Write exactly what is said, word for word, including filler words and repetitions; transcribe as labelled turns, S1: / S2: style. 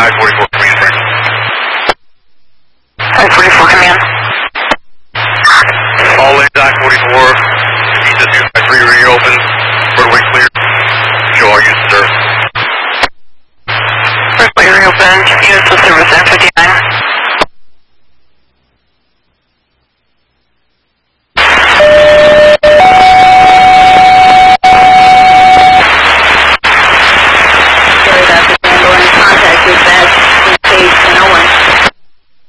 S1: I forty-four command frame.
S2: I forty-four command.
S1: All lanes I forty-four. Visa two five three reopen. Roadway clear. Show all units service.
S2: Roadway reopen. Units of